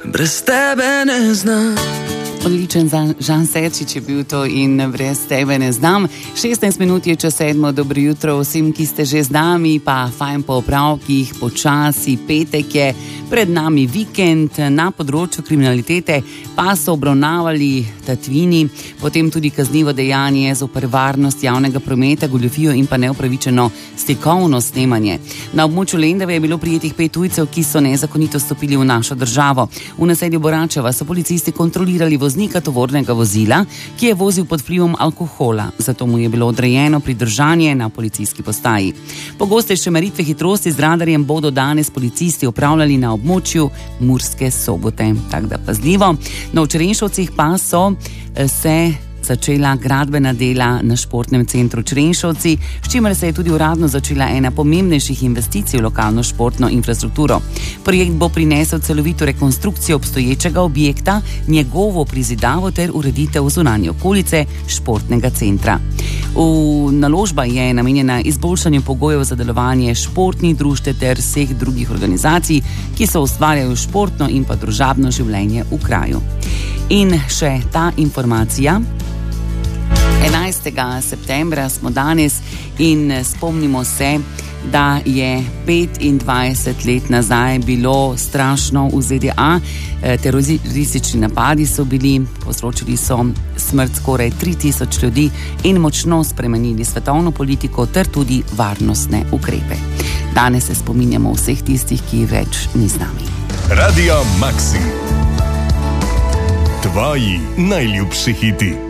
brez tebe ne znam. Odličen Žan Serčič je bil to in brez tebe ne znam. 16 minut je čas 7. Dobro jutro vsem, ki ste že z nami, pa fajn po opravkih, počasi, petek je, pred nami vikend. Na področju kriminalitete pa so obravnavali tatvini, potem tudi kaznivo dejanje zoper varnost javnega prometa, goljufijo in pa neupravičeno slikovno snemanje. Na območju Lendave je bilo prijetih 5 tujcev, ki so nezakonito stopili v našo državo. V naselju Boračeva so policisti kontrolirali voznika tovornega vozila, ki je vozil pod vplivom alkohola, zato mu je bilo odrejeno pridržanje na policijski postaji. Pogostejše meritve hitrosti z radarjem bodo danes policisti opravljali na območju Murske Sobote. Tako da pazljivo. Na Črenšovcih pa so se začela gradbena dela na športnem centru Črenšovci, s čimer se je tudi uradno začela ena pomembnejših investicij v lokalno športno infrastrukturo. Projekt bo prinesel celovito rekonstrukcijo obstoječega objekta, njegovo prizidavo ter ureditev zunanje okolice športnega centra. Naložba je namenjena izboljšanju pogojev za delovanje športnih društev ter vseh drugih organizacij, ki so ustvarjajo športno in pa družabno življenje v kraju. In še ta informacija. 11. septembra smo danes in spomnimo se, da je 25 let nazaj bilo strašno v ZDA. Teroristični napadi so bili, povzročili so smrt skoraj 3000 ljudi in močno spremenili svetovno politiko ter tudi varnostne ukrepe. Danes se spominjamo vseh tistih, ki več ni z nami. Radio Maxim. Tvoji najljubši hiti.